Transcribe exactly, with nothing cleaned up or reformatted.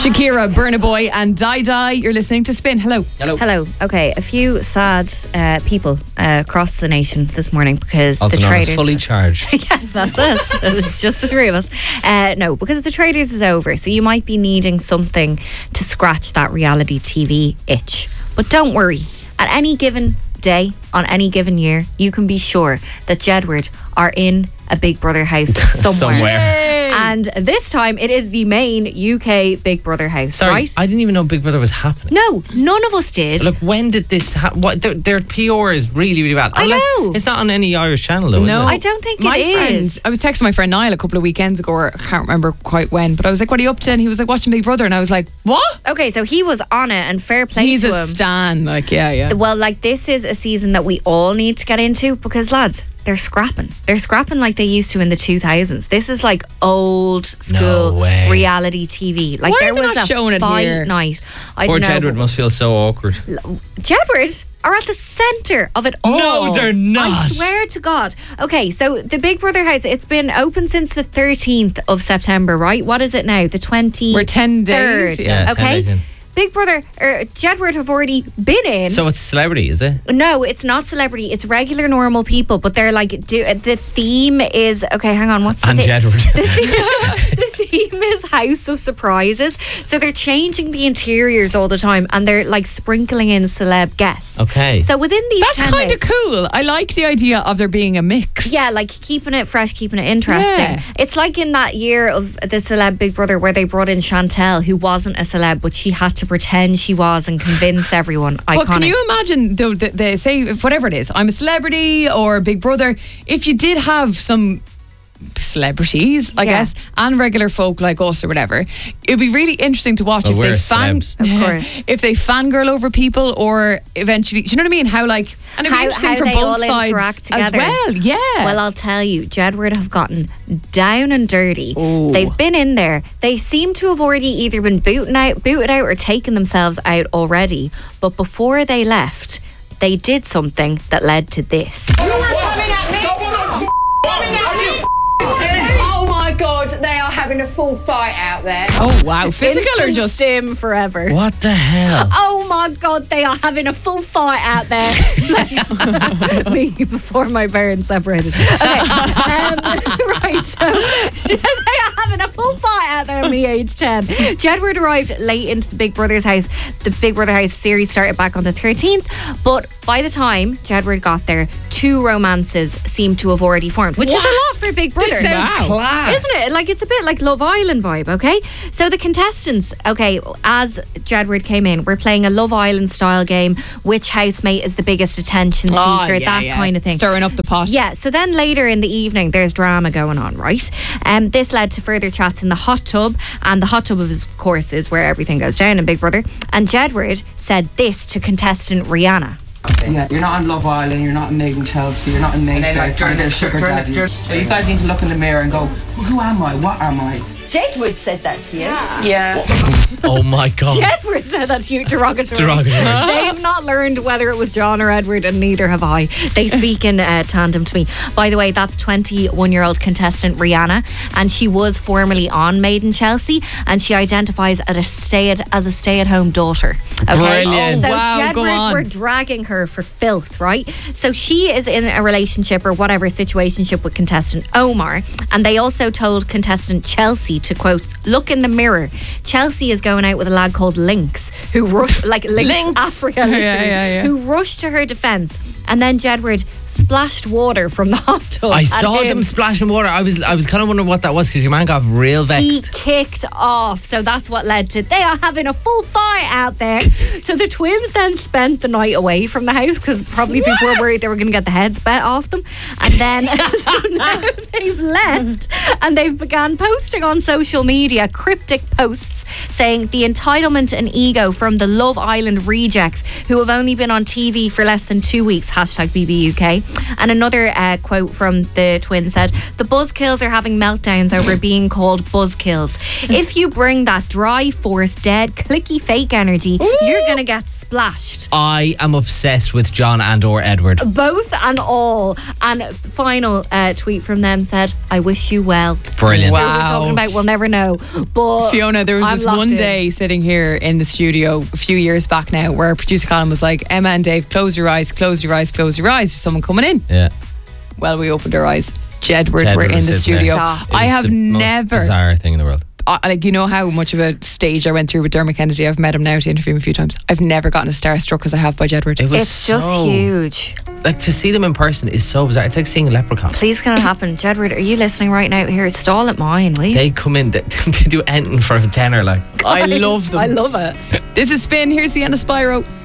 Shakira, Burna Boy and Dai Dai. You're listening to Spin. Hello. Hello. Hello. Okay, a few sad uh, people uh, across the nation this morning because Also the known as traders fully charged. yeah, that's us. It's just the three of us. Uh, no, because the traders is over, so you might be needing something to scratch that reality T V itch. But don't worry. At any given day, on any given year, you can be sure that Jedward are in a Big Brother house somewhere. Somewhere. And this time it is the main U K Big Brother house, Sorry, right? I didn't even know Big Brother was happening. No, none of us did. Look, when did this happen? What their, their P R is really, really bad. I Unless know. It's not on any Irish channel, though, No. is it? I don't think My it friend, is. I was texting my friend Niall a couple of weekends ago, or I can't remember quite when, but I was like, what are you up to? And he was like, watching Big Brother. And I was like, what? Okay, so he was on it, and fair play He's to a him. stan. Like, yeah, yeah. Well, like, this is a season that we all need to get into because, lads, they're scrapping. They're scrapping like they used to in the two thousands. This is like old school No way. reality T V. Like, Why there are they was not a showing it fight here? night. I Poor don't know. Jedward must feel so awkward. Jedward are at the centre of it all. No, they're not. I swear to God. Okay, so the Big Brother house, it's been open since the thirteenth of September, right? What is it now? The twenty-third. We're ten days. Yeah, ten okay. days in. Big Brother, or Jedward have already been in. So it's celebrity, is it? No, it's not celebrity. It's regular, normal people. But they're like, do, the theme is okay. Hang on, what's the And thi- Jedward. the theme is House of Surprises. So they're changing the interiors all the time, and they're like sprinkling in celeb guests. Okay. So within these, That's ten kind of days- cool. I like the idea of there being a mix. Yeah, like keeping it fresh, keeping it interesting. Yeah. It's like in that year of the celeb Big Brother where they brought in Chantel, who wasn't a celeb, but she had to pretend she was and convince everyone. Iconic. But can you imagine, though, the, the, say, if whatever it is, I'm a celebrity or Big Brother, if you did have some celebrities, I Yeah. guess, and regular folk like us or whatever, it'd be really interesting to watch Well, if we're they fan, celebs. Of course. if they fangirl over people or eventually, do you know what I mean? How like, and it'd be How- interesting how for they both all sides interact as together. well. Yeah. Well, I'll tell you, Jedward have gotten down and dirty. Oh. They've been in there. They seem to have already either been booted out, booted out or taken themselves out already. But before they left, they did something that led to this. Oh my God, they are having a full fight out there. oh wow, physical or just stim forever. What the hell? Oh my God, they are having a full fight out there. Me before my parents separated. Okay, um, right, so they are having a full fight out there at me age ten. Jedward arrived late into the Big Brother's house. The Big Brother house series started back on the thirteenth, but by the time Jedward got there, two romances seemed to have already formed, which What? is a lot for Big Brother. This sounds Wow. class. Isn't it? Like, it's a bit like Love Island vibe, okay? So the contestants, okay, as Jedward came in, we're playing a Love Island style game. Which housemate is the biggest attention seeker? Oh, yeah, that yeah. kind of thing. Stirring up the pot. Yeah, so then later in the evening, there's drama going on, right? Um, this led to further chats in the hot tub, and the hot tub, is, of course, is where everything goes down in Big Brother. And Jedward said this to contestant Rihanna. Yeah, you're not on Love Island, you're not in Made in Chelsea, you're not in Mayfair, then, like, trying to during get a the- sugar during the- daddy. during- So you guys need to look in the mirror and go, who am I? What am I? Jedward said that to you. Yeah. Oh my God. Jedward said that to you derogatory. Derogatory. They've not learned whether it was John or Edward, and neither have I. They speak in uh, tandem to me. By the way, that's twenty-one-year-old contestant Rihanna, and she was formerly on Made in Chelsea, and she identifies as a stay at, as a stay-at-home daughter. Okay, Brilliant. so Oh, wow, go Jedward on. were dragging her for filth, right? So she is in a relationship or whatever situationship with contestant Omar, and they also told contestant Chelsea to quote, "Look in the mirror. Chelsea is going out with a lad called Lynx, who rushed like Lynx, Lynx. Africa, Yeah, literally, yeah, yeah. who rushed to her defence, and then Jedward splashed water from the hot tub. I at saw him. them splashing water. I was I was kind of wondering what that was because your man got real He vexed. kicked off, so that's what led to they are having a full fight out there. So the twins then spent the night away from the house because probably people were worried they were going to get the heads bet off them, and then so now they've left and they've begun posting on social media cryptic posts saying the entitlement and ego from the Love Island rejects who have only been on T V for less than two weeks hashtag B B U K. And another uh, quote from the twins said, the buzzkills are having meltdowns over being called buzzkills. If you bring that dry, forced, dead, clicky, fake energy, Ooh. You're going to get splashed. I am obsessed with John and or Edward. Both and all. And final uh, tweet from them said, I wish you well. Brilliant. Wow. We're talking about we'll never know. But Fiona, there was I'm this locked one in. day sitting here in the studio a few years back now where producer Colin was like, Emma and Dave, close your eyes, close your eyes, close your eyes. There's someone coming in. Yeah. Well, we opened our eyes. Jedward, Jedward were in was the sitting studio. there. I It was have the most never, bizarre thing in the world. I, like, you know how much of a stage I went through with Dermot Kennedy. I've met him now to interview him a few times. I've never gotten as starstruck as I have by Jedward. It was It's just so- huge. Like, to see them in person is so bizarre. It's like seeing a leprechaun. Please can it happen? Jedward, are you listening right now? Here, stall at mine, will you? They come in, they, they do anything for a tenner, like. I love them. I love it. This is Spin. Here's the end of Spyro.